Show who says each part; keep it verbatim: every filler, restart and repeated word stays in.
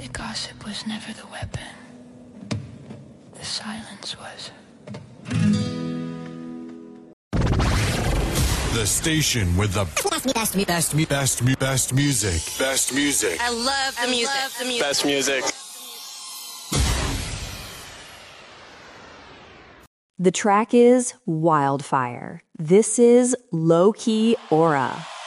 Speaker 1: Gossip was never the weapon. The silence was.
Speaker 2: The station with the best, best, best, best, best, best music. Best music.
Speaker 3: I love the
Speaker 4: I
Speaker 3: music.
Speaker 4: love the music.
Speaker 5: Best music.
Speaker 6: The track is Wildfire. This is Low Key Aura.